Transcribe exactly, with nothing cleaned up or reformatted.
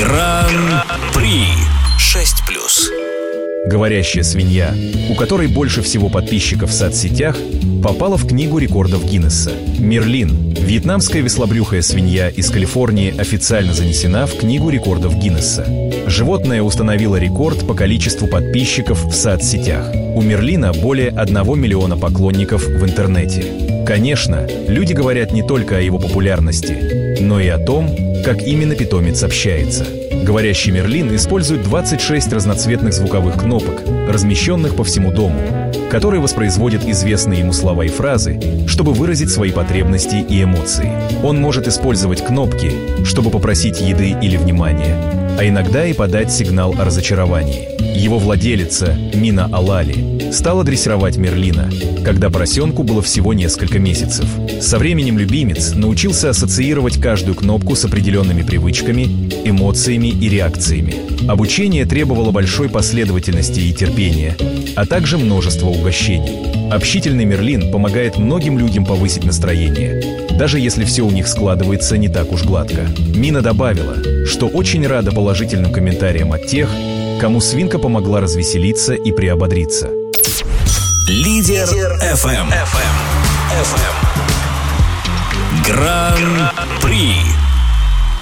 Гран-при шесть плюс. Говорящая свинья, у которой больше всего подписчиков в соцсетях, попала в книгу рекордов Гиннесса. Мерлин, вьетнамская веслобрюхая свинья из Калифорнии, официально занесена в книгу рекордов Гиннесса. Животное установило рекорд по количеству подписчиков в соцсетях. У Мерлина более одного миллиона поклонников в интернете. Конечно, люди говорят не только о его популярности, но и о том, как именно питомец общается. Говорящий Мерлин использует двадцать шесть разноцветных звуковых кнопок, размещенных по всему дому, которые воспроизводят известные ему слова и фразы, чтобы выразить свои потребности и эмоции. Он может использовать кнопки, чтобы попросить еды или внимания, а иногда и подать сигнал о разочаровании. Его владелица, Мина Алали, стала дрессировать Мерлина, когда поросенку было всего несколько месяцев. Со временем любимец научился ассоциировать каждую кнопку с определенными привычками, эмоциями и реакциями. Обучение требовало большой последовательности и терпения, а также множества угощений. Общительный Мерлин помогает многим людям повысить настроение, даже если все у них складывается не так уж гладко. Мина добавила, что очень рада положительным комментариям от тех, кому свинка помогла развеселиться и приободриться. Лидер эф эм. Гран-при.